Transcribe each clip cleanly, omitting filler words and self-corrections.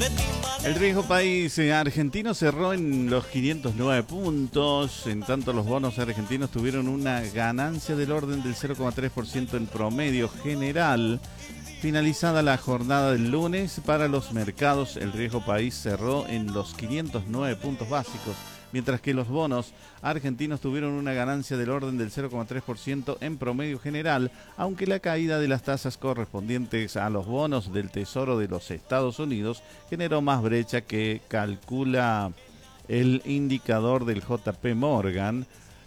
El riesgo país argentino cerró en los 509 puntos, en tanto los bonos argentinos tuvieron una ganancia del orden del 0,3% en promedio general. Finalizada la jornada del lunes, para los mercados el riesgo país cerró en los 509 puntos básicos, mientras que los bonos argentinos tuvieron una ganancia del orden del 0,3% en promedio general, aunque la caída de las tasas correspondientes a los bonos del Tesoro de los Estados Unidos generó más brecha que calcula el indicador del JP Morgan.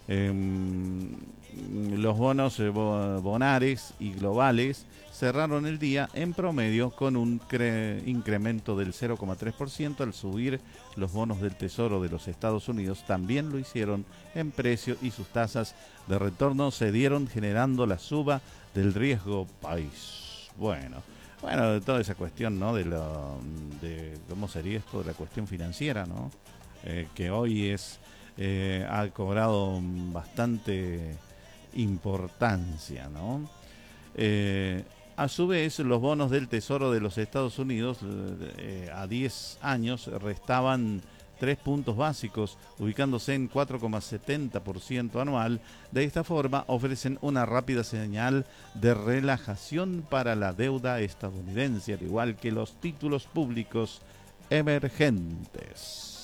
Los bonos bonares y globales cerraron el día en promedio con un incremento del 0,3%. Al subir, los bonos del Tesoro de los Estados Unidos también lo hicieron en precio y sus tasas de retorno cedieron, generando la suba del riesgo país. Bueno, de toda esa cuestión, ¿no? De cómo sería esto de la cuestión financiera, ¿no? Que hoy ha cobrado bastante importancia, ¿no? A su vez, los bonos del Tesoro de los Estados Unidos a 10 años restaban 3 puntos básicos, ubicándose en 4,70% anual. De esta forma, ofrecen una rápida señal de relajación para la deuda estadounidense, al igual que los títulos públicos emergentes.